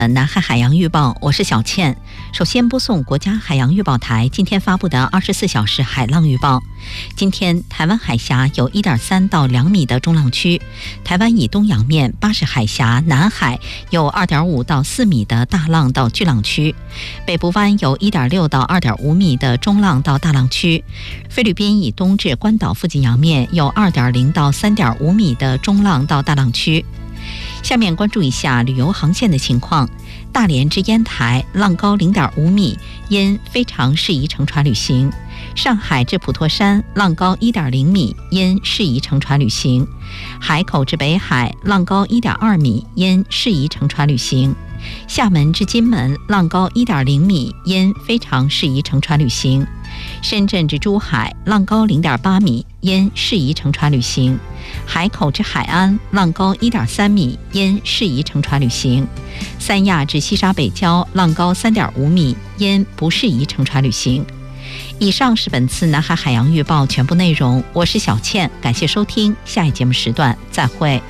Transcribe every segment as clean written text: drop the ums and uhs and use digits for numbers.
南海海洋预报，我是小倩。首先播送国家海洋预报台今天发布的24小时海浪预报。今天台湾海峡有 1.3 到2米的中浪区，台湾以东洋面巴士海峡南海有 2.5 到4米的大浪到巨浪区，北部湾有 1.6 到 2.5 米的中浪到大浪区，菲律宾以东至关岛附近洋面有 2.0 到 3.5 米的中浪到大浪区。下面关注一下旅游航线的情况。大连至烟台浪高 0.5 米，因非常适宜乘船旅行。上海至普陀山浪高 1.0 米，因适宜乘船旅行。海口至北海浪高 1.2 米，因适宜乘船旅行。厦门至金门浪高 1.0 米，因非常适宜乘船旅行。深圳至珠海浪高 0.8 米，因适宜乘船旅行。海口至海安浪高 1.3 米，因适宜乘船旅行。三亚至西沙北礁浪高 3.5 米，因不适宜乘船旅行。以上是本次南海海洋预报全部内容，我是小倩，感谢收听，下一节目时段再会。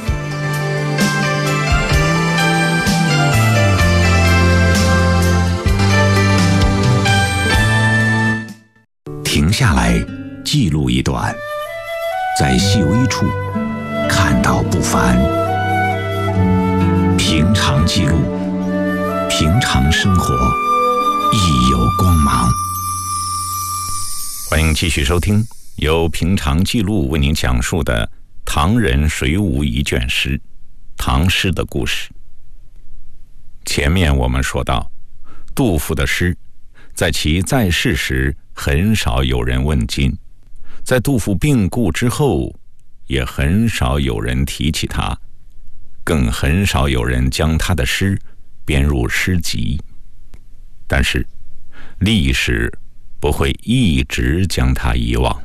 停下来，记录一段，在细微处看到不凡。平常记录，平常生活，亦有光芒。欢迎继续收听由平常记录为您讲述的唐人水舞一卷诗，唐诗的故事。前面我们说到，杜甫的诗在其在世时很少有人问津，在杜甫病故之后也很少有人提起他，更很少有人将他的诗编入诗集。但是历史不会一直将他遗忘。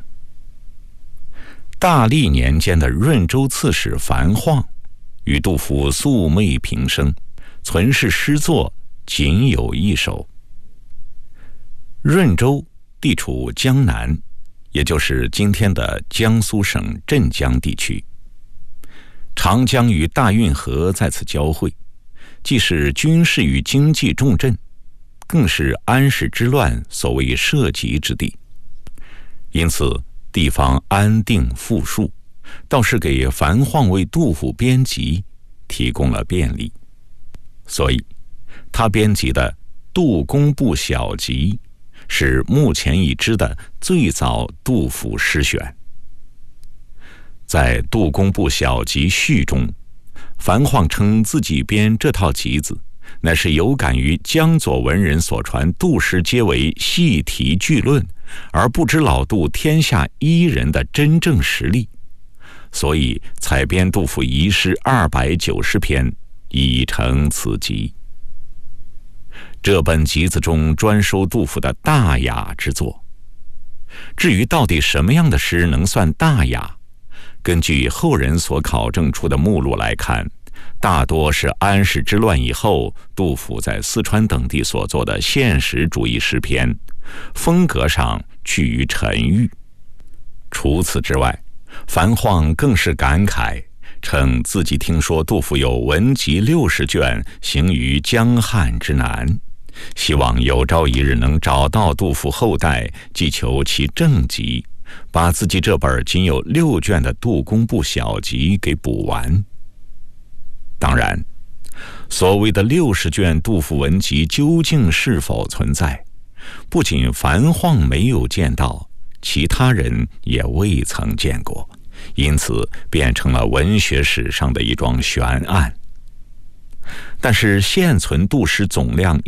大历年间的润州刺史樊晃与杜甫素昧平生，存世诗作仅有一首。润州地处江南，也就是今天的江苏省镇江地区。长江与大运河在此交汇，既是军事与经济重镇，更是安史之乱所谓社稷之地。因此地方安定富庶，倒是给樊晃为杜甫编辑提供了便利。所以他编辑的《杜工部小集》是目前已知的最早杜甫诗选。在《杜工部小集序》中，樊晃称自己编这套集子乃是有感于江左文人所传杜诗皆为细题巨论，而不知老杜天下一人的真正实力，所以采编杜甫遗诗290篇，以成此集。这本集子中专收杜甫的大雅之作。至于到底什么样的诗能算大雅，根据后人所考证出的目录来看，大多是安史之乱以后杜甫在四川等地所作的现实主义诗篇，风格上趋于沉郁。除此之外，樊晃更是感慨，称自己听说杜甫有文集60卷，行于江汉之南，希望有朝一日能找到杜甫后代，祈求其正集，把自己这本仅有6卷的杜工部小集给补完。当然，所谓的60卷杜甫文集究竟是否存在，不仅樊晃没有见到，其他人也未曾见过，因此变成了文学史上的一桩悬案。但是现存杜诗总量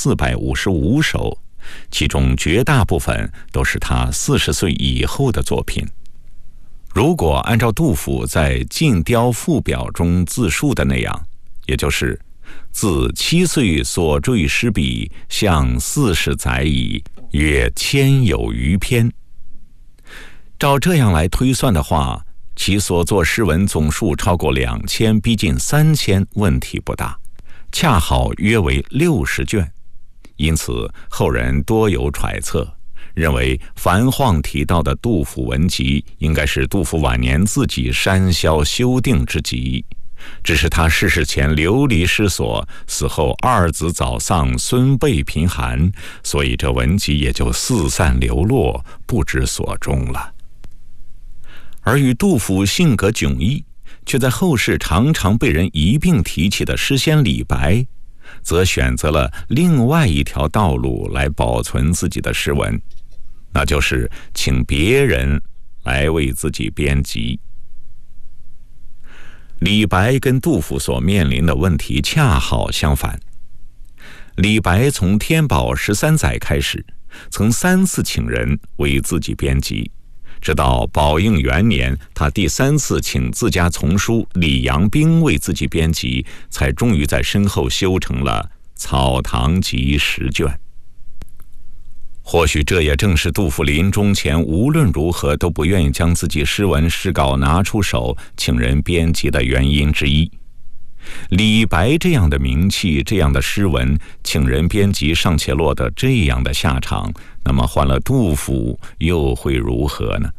1455首，其中绝大部分都是他40岁以后的作品。如果按照杜甫在《进雕赋表》中自述的那样，也就是自7岁所坠诗笔，向40载矣，约1000有余篇。照这样来推算的话，其所作诗文总数超过2000，逼近3000，问题不大，恰好约为60卷。因此后人多有揣测，认为樊晃提到的杜甫文集应该是杜甫晚年自己删削修订之集， 只是他逝世前流离失所，死后二子早丧，孙辈贫寒，所以这文集也就四散流落，不知所终了。而与杜甫性格迥异，却在后世常常被人一并提起的诗仙李白，则选择了另外一条道路来保存自己的诗文，那就是请别人来为自己编辑。李白跟杜甫所面临的问题恰好相反。李白从天宝13载开始，曾3次请人为自己编辑，直到宝应元年，他第3次请自家从书李阳冰为自己编辑，才终于在身后修成了《草堂集》10卷。或许这也正是杜甫临终前无论如何都不愿意将自己诗文诗稿拿出手请人编辑的原因之一。李白这样的名气，这样的诗文，请人编辑尚且落得这样的下场，那么换了杜甫又会如何呢？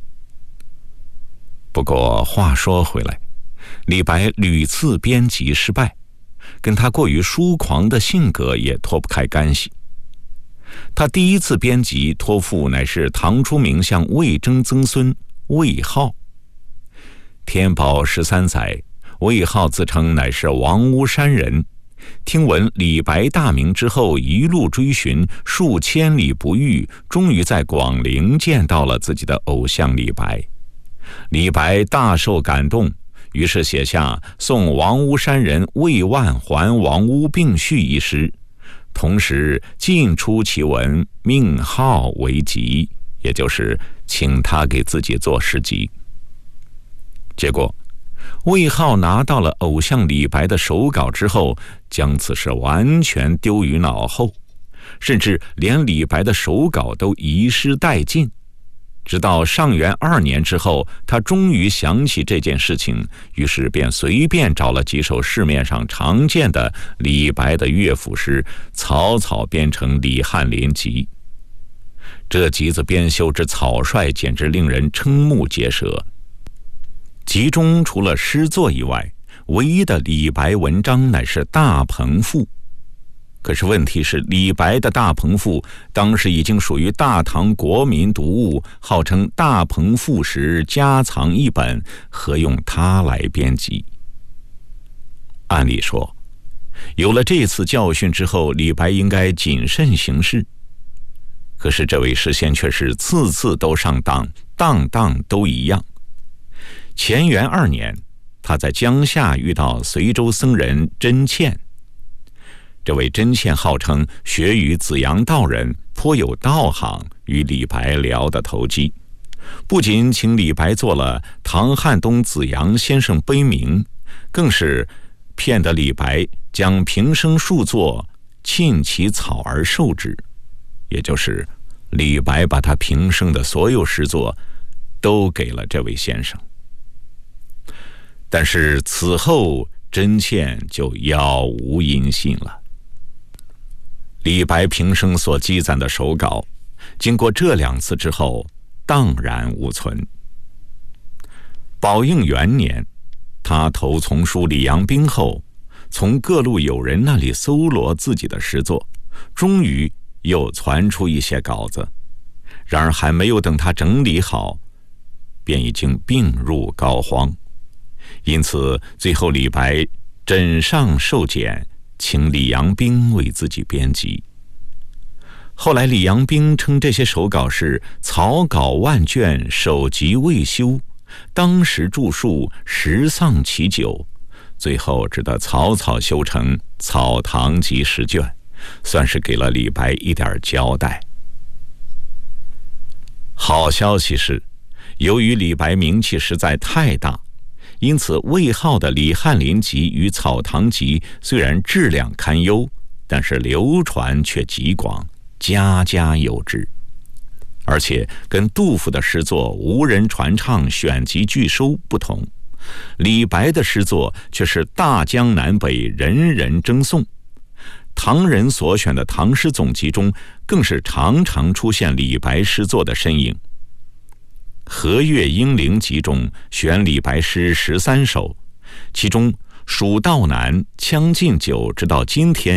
不过话说回来，李白屡次编辑失败，跟他过于疏狂的性格也脱不开干系。他第一次编辑托付乃是唐初名相魏征曾孙魏浩。天宝13载，魏浩自称乃是王屋山人，听闻李白大名之后，一路追寻，数千里不遇，终于在广陵见到了自己的偶像李白。李白大受感动，于是写下送王屋山人魏万还王屋并序一诗，同时尽出其文，命号为集，也就是请他给自己做诗集。结果魏浩拿到了偶像李白的手稿之后，将此事完全丢于脑后，甚至连李白的手稿都遗失殆尽。直到上元2年之后，他终于想起这件事情，于是便随便找了几首市面上常见的李白的乐府诗，草草编成《李翰林集》。这集子编修之草率，简直令人瞠目结舌。集中除了诗作以外，唯一的李白文章乃是《大鹏赋》。可是问题是，李白的《大鹏赋》当时已经属于大唐国民读物，号称《大鹏赋》时家藏一本，何用他来编辑？按理说，有了这次教训之后，李白应该谨慎行事。可是这位诗仙却是次次都上当，当当都一样。乾元2年，他在江夏遇到随州僧人真倩。这位真倩号称学于子阳道人，颇有道行，与李白聊得投机，不仅请李白做了唐汉东子阳先生碑铭，更是骗得李白将平生数作沁其草而授之，也就是李白把他平生的所有诗作都给了这位先生。但是此后真倩就杳无音信了。李白平生所积攒的手稿，经过这2次之后，荡然无存。宝应元年，他投从书李阳冰后，从各路友人那里搜罗自己的诗作，终于又传出一些稿子。然而还没有等他整理好，便已经病入膏肓。因此最后李白枕上受检，请李阳冰为自己编辑。后来李阳冰称这些手稿是草稿万卷，首集未修，当时著述时丧其久，最后只得草草修成《草堂集》10卷，算是给了李白一点交代。好消息是，由于李白名气实在太大，因此魏浩的《李翰林集》与《草堂集》虽然质量堪忧，但是流传却极广，家家有之。而且跟杜甫的诗作无人传唱、选集拒收不同，李白的诗作却是大江南北人人争颂。唐人所选的唐诗总集中，更是常常出现李白诗作的身影。和岳英灵集中选李白诗13首， 其中蜀道难、将进酒直到今天